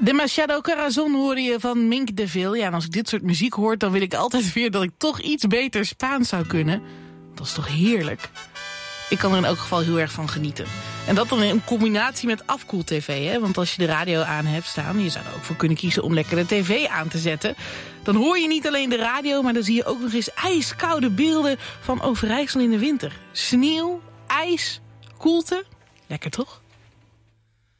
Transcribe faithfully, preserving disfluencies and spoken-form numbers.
Demasiado Corazon hoorde je van Mink DeVille. Ja, en als ik dit soort muziek hoor, dan wil ik altijd weer dat ik toch iets beter Spaans zou kunnen. Dat is toch heerlijk. Ik kan er in elk geval heel erg van genieten. En dat dan in combinatie met afkoel-tv. Hè? Want als je de radio aan hebt staan, je zou er ook voor kunnen kiezen om lekker de tv aan te zetten. Dan hoor je niet alleen de radio, maar dan zie je ook nog eens ijskoude beelden van Overijssel in de winter. Sneeuw, ijs, koelte. Lekker toch?